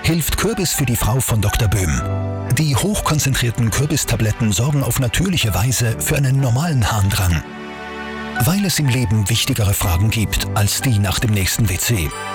hilft Kürbis für die Frau von Dr. Böhm. Die hochkonzentrierten Kürbistabletten sorgen auf natürliche Weise für einen normalen Harndrang. Weil es im Leben wichtigere Fragen gibt als die nach dem nächsten WC.